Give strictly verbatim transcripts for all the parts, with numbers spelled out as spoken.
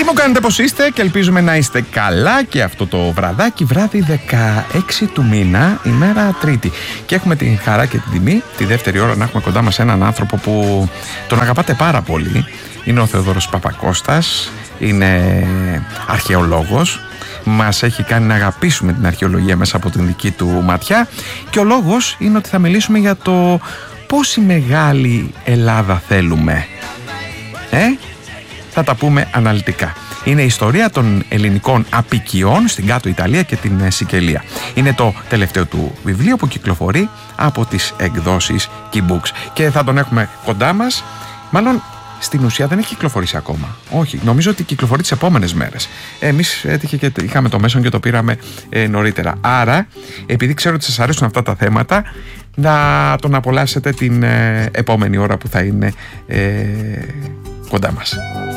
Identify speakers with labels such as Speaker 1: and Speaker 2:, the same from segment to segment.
Speaker 1: μου κάνετε, πως είστε, και ελπίζουμε να είστε καλά και αυτό το βραδάκι, βράδυ δεκαέξι του μήνα, ημέρα Τρίτη. Και έχουμε την χαρά και την τιμή τη δεύτερη ώρα να έχουμε κοντά μας έναν άνθρωπο που τον αγαπάτε πάρα πολύ. Είναι ο Θεόδωρος Παπακώστας, είναι αρχαιολόγος. Μας έχει κάνει να αγαπήσουμε την αρχαιολογία μέσα από την δική του ματιά. Και ο λόγος είναι ότι θα μιλήσουμε για το πόση μεγάλη Ελλάδα θέλουμε. Ε, θα τα πούμε αναλυτικά. Είναι η ιστορία των ελληνικών απικιών στην Κάτω Ιταλία και την Σικελία. Είναι το τελευταίο του βιβλίο που κυκλοφορεί από τις εκδόσεις Keybooks. Και θα τον έχουμε κοντά μας, μάλλον στην ουσία δεν έχει κυκλοφορήσει ακόμα. Όχι, νομίζω ότι κυκλοφορεί τις επόμενες μέρες. Εμείς έτυχε και είχαμε το μέσον και το πήραμε ε, νωρίτερα. Άρα, επειδή ξέρω ότι σας αρέσουν αυτά τα θέματα, να τον απολαύσετε την ε, επόμενη ώρα που θα είναι ε, κοντά μας.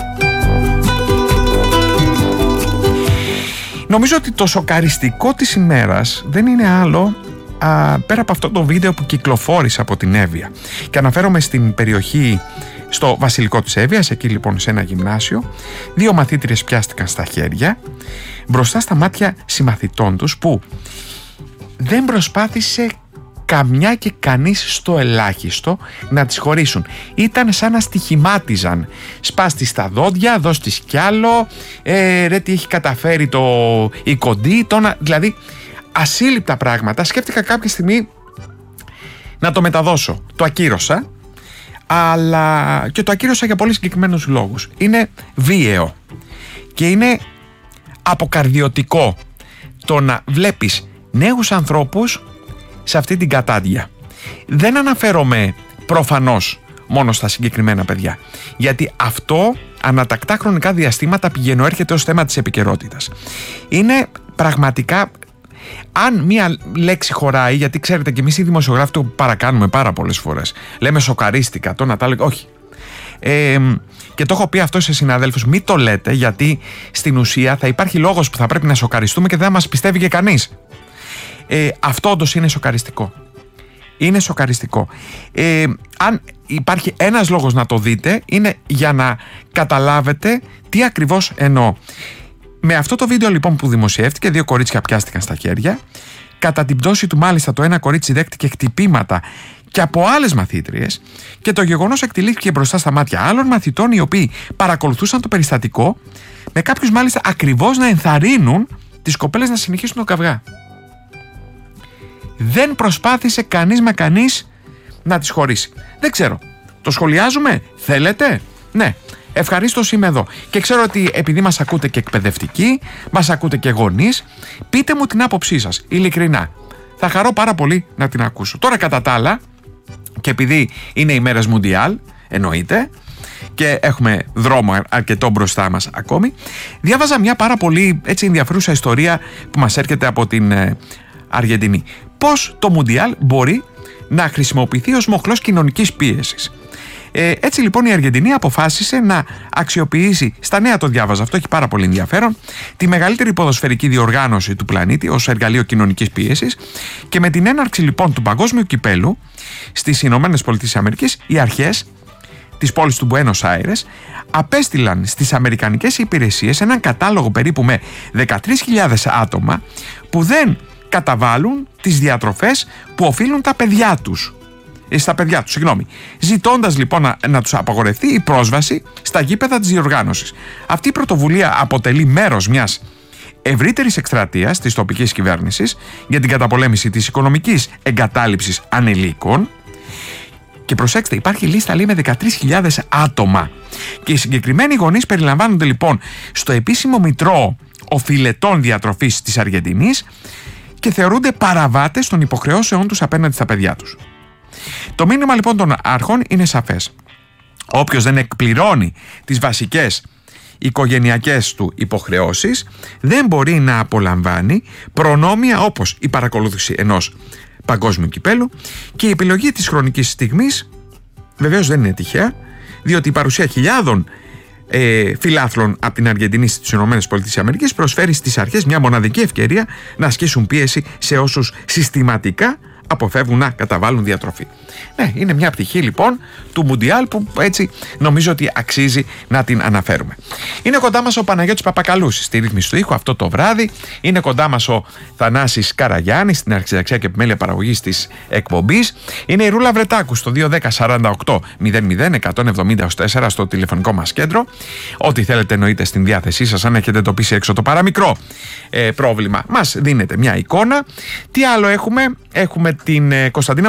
Speaker 1: Νομίζω ότι το σοκαριστικό της ημέρας δεν είναι άλλο α, πέρα από αυτό το βίντεο που κυκλοφόρησε από την Εύβοια. Και αναφέρομαι στην περιοχή, στο βασιλικό της Εύβοιας, εκεί λοιπόν σε ένα γυμνάσιο. Δύο μαθήτριες πιάστηκαν στα χέρια μπροστά στα μάτια συμμαθητών τους, που δεν προσπάθησε καμιά και κανείς στο ελάχιστο να τις χωρίσουν. Ήταν σαν να στοιχημάτιζαν. Σπάστη στα δόντια, δώσ' της κι άλλο, ε, ρε τι έχει καταφέρει το η κοντή, το να... δηλαδή ασύλληπτα πράγματα. Σκέφτηκα κάποια στιγμή να το μεταδώσω. Το ακύρωσα, αλλά και το ακύρωσα για πολύ συγκεκριμένους λόγους. Είναι βίαιο και είναι αποκαρδιωτικό το να βλέπεις νέους ανθρώπους σε αυτή την κατάντια. Δεν αναφέρομαι προφανώς μόνο στα συγκεκριμένα παιδιά, γιατί αυτό ανατακτά χρονικά διαστήματα πηγαίνω έρχεται ως θέμα της επικαιρότητας. Είναι πραγματικά, αν μία λέξη χωράει, γιατί ξέρετε και εμείς οι δημοσιογράφοι το παρακάνουμε πάρα πολλές φορές, λέμε σοκαρίστηκα, το να τα λέγω, όχι. Ε, και το έχω πει αυτό σε συναδέλφους, μην το λέτε, γιατί στην ουσία θα υπάρχει λόγος που θα πρέπει να σοκαριστούμε και δεν θα μας πιστεύει και κανείς. Ε, αυτό όντως είναι σοκαριστικό. Είναι σοκαριστικό. Ε, αν υπάρχει ένας λόγος να το δείτε, είναι για να καταλάβετε τι ακριβώς εννοώ. Με αυτό το βίντεο λοιπόν που δημοσιεύτηκε, δύο κορίτσια πιάστηκαν στα χέρια. Κατά την πτώση του μάλιστα το ένα κορίτσι δέχτηκε χτυπήματα και από άλλες μαθήτριες, και το γεγονός εκτελήθηκε μπροστά στα μάτια άλλων μαθητών, οι οποίοι παρακολουθούσαν το περιστατικό, με κάποιους μάλιστα ακριβώς να ενθαρρύνουν τις κοπέλες να συνεχίσουν τον καυγά. Δεν προσπάθησε κανείς με κανείς να τις χωρίσει. Δεν ξέρω. Το σχολιάζουμε? Θέλετε? Ναι. Ευχαρίστως είμαι εδώ. Και ξέρω ότι επειδή μας ακούτε και εκπαιδευτικοί, μας ακούτε και γονείς, πείτε μου την άποψή σας, ειλικρινά. Θα χαρώ πάρα πολύ να την ακούσω. Τώρα κατά τα άλλα, και επειδή είναι οι μέρες Μουντιάλ, εννοείται, και έχουμε δρόμο αρκετό μπροστά μας ακόμη, διάβαζα μια πάρα πολύ έτσι ενδιαφέρουσα ιστορία που μας έρχεται από την ε, Αργεντινή. Πώς το Μουντιάλ μπορεί να χρησιμοποιηθεί ως μοχλός κοινωνικής πίεσης. Ε, έτσι λοιπόν η Αργεντινή αποφάσισε να αξιοποιήσει, στα νέα το διάβαζα αυτό, έχει πάρα πολύ ενδιαφέρον, τη μεγαλύτερη ποδοσφαιρική διοργάνωση του πλανήτη ως εργαλείο κοινωνικής πίεσης, και με την έναρξη λοιπόν του παγκόσμιου κυπέλου στις Ηνωμένες Πολιτείες της Αμερικής, οι αρχές της πόλης του Μπουένος Άιρες απέστειλαν στις αμερικανικές υπηρεσίες έναν κατάλογο περίπου με δεκατρείς χιλιάδες άτομα που δεν καταβάλουν τις διατροφές που οφείλουν τα παιδιά τους. Ε, στα παιδιά τους, συγγνώμη. Ζητώντας λοιπόν να, να τους απαγορευτεί η πρόσβαση στα γήπεδα της διοργάνωσης. Αυτή η πρωτοβουλία αποτελεί μέρος μιας ευρύτερης εκστρατείας της τοπικής κυβέρνησης για την καταπολέμηση της οικονομικής εγκατάλειψης ανηλίκων. Και προσέξτε, υπάρχει λίστα λέει με δεκατρείς χιλιάδες άτομα. Και οι συγκεκριμένοι γονείς περιλαμβάνονται λοιπόν στο επίσημο μητρό οφειλετών διατροφής της Αργεντινής και θεωρούνται παραβάτες των υποχρεώσεών τους απέναντι στα παιδιά τους. Το μήνυμα λοιπόν των αρχών είναι σαφές. Όποιος δεν εκπληρώνει τις βασικές οικογενειακές του υποχρεώσεις δεν μπορεί να απολαμβάνει προνόμια όπως η παρακολούθηση ενός παγκόσμιου κυπέλου και η επιλογή της χρονικής στιγμής. Βεβαίως δεν είναι τυχαία, διότι η παρουσία χιλιάδων ε, φιλάθλων από την Αργεντινή στις ΗΠΑ προσφέρει στις αρχές μια μοναδική ευκαιρία να ασκήσουν πίεση σε όσους συστηματικά αποφεύγουν να καταβάλουν διατροφή. Ναι, είναι μια πτυχή λοιπόν του Μουντιάλ που έτσι νομίζω ότι αξίζει να την αναφέρουμε. Είναι κοντά μας ο Παναγιώτης Παπακαλούσης στη ρύθμιση του ήχου αυτό το βράδυ. Είναι κοντά μας ο Θανάσης Καραγιάννης στην αρχιδεξιά και επιμέλεια παραγωγής της εκπομπής. Είναι η Ρούλα Βρετάκου στο δύο ένα μηδέν σαράντα οκτώ μηδέν μηδέν εκατόν εβδομήντα τέσσερα στο τηλεφωνικό μας κέντρο. Ό,τι θέλετε εννοείται στην διάθεσή σας, αν έχετε εντοπίσει έξω το παραμικρό ε, πρόβλημα. Μας δίνετε μια εικόνα. Τι άλλο έχουμε? Έχουμε την ε, Κωνσταντίνα